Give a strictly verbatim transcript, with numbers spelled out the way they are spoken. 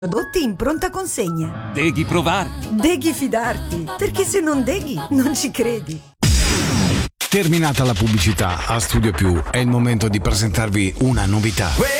Prodotti in pronta consegna. Devi provare. Devi fidarti, perché se non deghi non ci credi. Terminata la pubblicità, a Studio Più è il momento di presentarvi una novità.